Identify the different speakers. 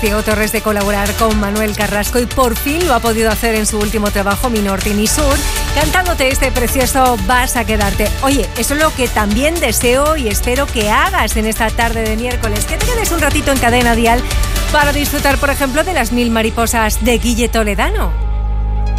Speaker 1: Diego Torres de colaborar con Manuel Carrasco y por fin lo ha podido hacer en su último trabajo, Mi Norte Ni Sur, cantándote este precioso Vas a quedarte. Oye, eso es lo que también deseo y espero que hagas en esta tarde de miércoles, que te quedes un ratito en Cadena Dial para disfrutar, por ejemplo, de Las Mil Mariposas de Guille Toledano.